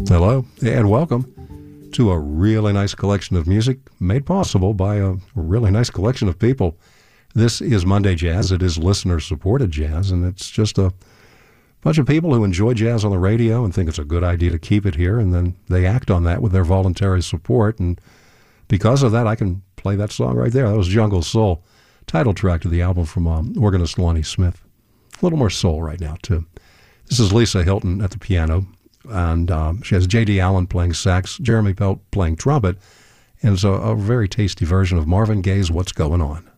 Hello, and welcome to a really nice collection of music made possible by a really nice collection of people. This is Monday Jazz. It is listener-supported jazz, and it's just a bunch of people who enjoy jazz on the radio and think it's a good idea to keep it here, and then they act on that with their voluntary support, and because of that, I can play that song right there. That was Jungle Soul, title track to the album from organist Lonnie Smith. A little more soul right now, too. This is Lisa Hilton at the piano, and she has J.D. Allen playing sax, Jeremy Pelt playing trumpet, and it's a very tasty version of Marvin Gaye's What's Going On.